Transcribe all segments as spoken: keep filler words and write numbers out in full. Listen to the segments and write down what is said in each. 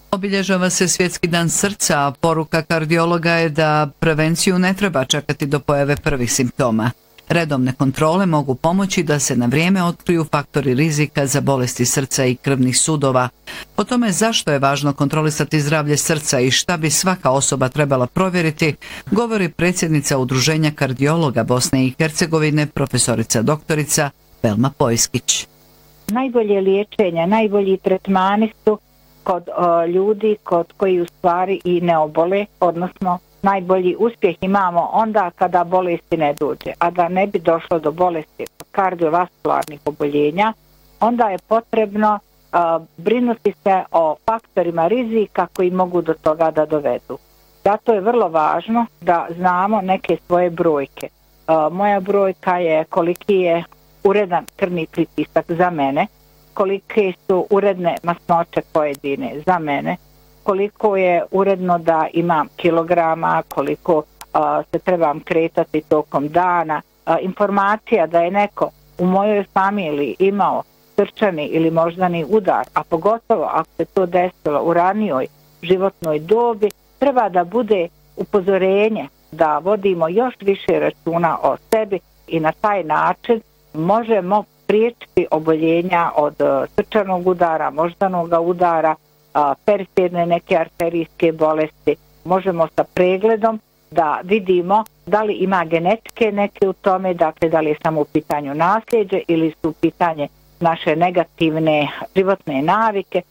Obilježava se Svjetski dan srca, a poruka kardiologa je da prevenciju ne treba čekati do pojave prvih simptoma. Redovne kontrole mogu pomoći da se na vrijeme otkriju faktori rizika za bolesti srca i krvnih sudova. O tome zašto je važno kontrolisati zdravlje srca i šta bi svaka osoba trebala provjeriti, govori predsjednica Udruženja kardiologa Bosne i Hercegovine, profesorica doktorica Velma Pojskić. Najbolje liječenje, najbolji tretmani su kod o, ljudi kod koji u stvari i ne obole, odnosno najbolji uspjeh imamo onda kada bolesti ne dođe, a da ne bi došlo do bolesti kardiovaskularnih oboljenja, onda je potrebno uh, brinuti se o faktorima rizika koji mogu do toga da dovedu. Zato je vrlo važno da znamo neke svoje brojke. Uh, moja brojka je koliki je uredan krvni pritisak za mene, kolike su uredne masnoće pojedine za mene, koliko je uredno da imam kilograma, koliko uh, se trebam kretati tokom dana. Uh, informacija da je neko u mojoj familiji imao srčani ili moždani udar, a pogotovo ako se to desilo u ranijoj životnoj dobi, treba da bude upozorenje da vodimo još više računa o sebi i na taj način možemo spriječiti oboljenja od uh, srčanog udara, moždanog udara, periferne neke arterijske bolesti. Možemo sa pregledom da vidimo da li ima genetike neke u tome, dakle da li je samo u pitanju nasljeđe ili su u pitanje naše negativne životne navike.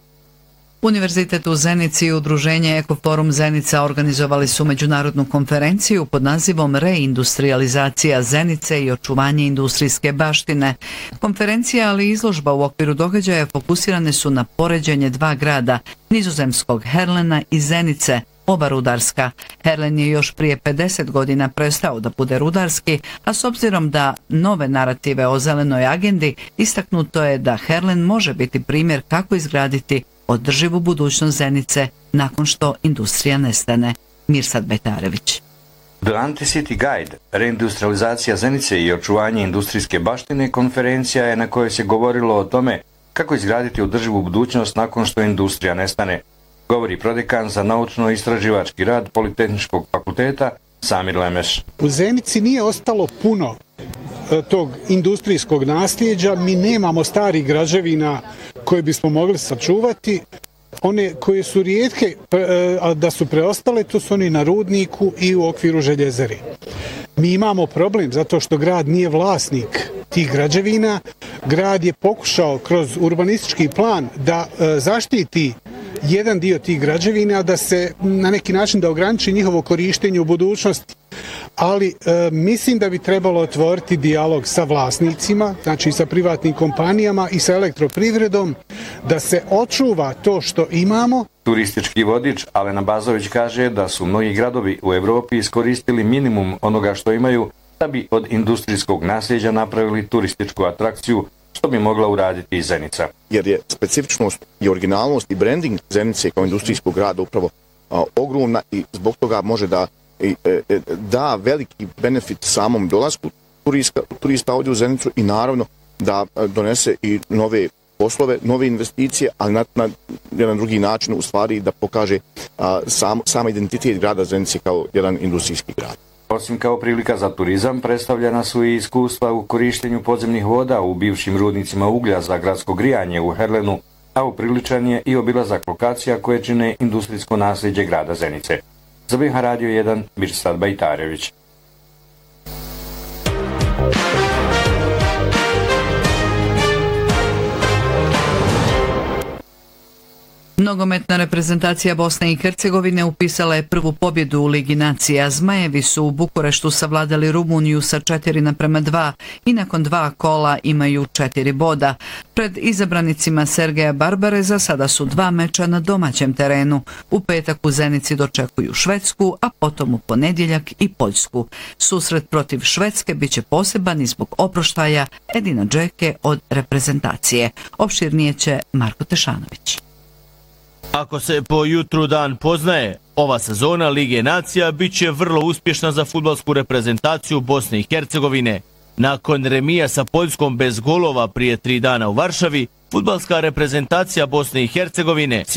Univerzitet u Zenici i udruženje Ekoforum Zenica organizovali su međunarodnu konferenciju pod nazivom Reindustrializacija Zenice i očuvanje industrijske baštine. Konferencija, ali i izložba u okviru događaja fokusirane su na poređenje dva grada, nizozemskog Herlena i Zenice, oba rudarska. Herlen je još prije pedeset godina prestao da bude rudarski, a s obzirom da nove narative o zelenoj agendi, istaknuto je da Herlen može biti primjer kako izgraditi održivu budućnost Zenice nakon što industrija nestane. Mirsad Betarević. The Anti-City Guide, reindustrializacija Zenice i očuvanje industrijske baštine, konferencija je na kojoj se govorilo o tome kako izgraditi održivu budućnost nakon što industrija nestane, govori prodekan za naučno-istraživački rad Politehničkog fakulteta Samir Lemeš. U Zenici nije ostalo puno tog industrijskog nasljeđa, mi nemamo starih građevina koje bismo mogli sačuvati. One koje su rijetke, a da su preostale, to su oni na rudniku i u okviru željezare. Mi imamo problem zato što grad nije vlasnik tih građevina. Grad je pokušao kroz urbanistički plan da zaštiti jedan dio tih građevina, da se na neki način da ograniči njihovo korištenje u budućnosti. Ali e, mislim da bi trebalo otvoriti dijalog sa vlasnicima, znači sa privatnim kompanijama i sa elektroprivredom, da se očuva to što imamo. Turistički vodič Alena Bazović kaže da su mnogi gradovi u Evropi iskoristili minimum onoga što imaju da bi od industrijskog nasljeđa napravili turističku atrakciju, što bi mogla uraditi i Zenica. Jer je specifičnost i originalnost i branding Zenice kao industrijskog grada upravo a, ogromna i zbog toga može da i, e, da veliki benefit samom dolasku turista, turista ovdje u Zenicu i naravno da donese i nove poslove, nove investicije, ali na, na jedan drugi način u stvari da pokaže a, sam, sam identitet grada Zenice kao jedan industrijski grad. Osim kao prilika za turizam, predstavljena su i iskustva u korištenju podzemnih voda u bivšim rudnicima uglja za gradsko grijanje u Herlenu, a upriličan je i obilazak lokacija koje čine industrijsko nasljeđe grada Zenice. Za B H Radio jedan, Mirsad Bajtarević. Nogometna reprezentacija Bosne i Hercegovine upisala je prvu pobjedu u Ligi nacija. Zmajevi su u Bukureštu savladali Rumuniju sa četiri naprema dva i nakon dva kola imaju četiri boda. Pred izabranicima Sergeja Barbare za sada su dva meča na domaćem terenu. U petak u Zenici dočekuju Švedsku, a potom u ponedjeljak i Poljsku. Susret protiv Švedske biće poseban i zbog oproštaja Edina Džeke od reprezentacije. Opširnije će Marko Tešanović. Ako se po jutru dan poznaje, ova sezona Lige nacija bit će vrlo uspješna za fudbalsku reprezentaciju Bosne i Hercegovine. Nakon remija sa Poljskom bez golova prije tri dana u Varšavi, fudbalska reprezentacija Bosne i Hercegovine